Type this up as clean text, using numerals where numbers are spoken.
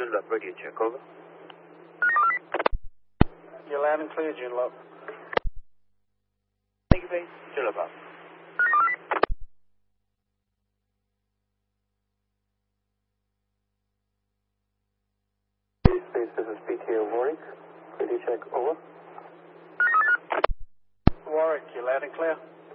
Joondalup, radio check, over. You're loud and clear, Joondalup. Thank you, base. Joondalup out. Space, this is PTO Warwick. Radio check, over. Warwick, you're loud and clear.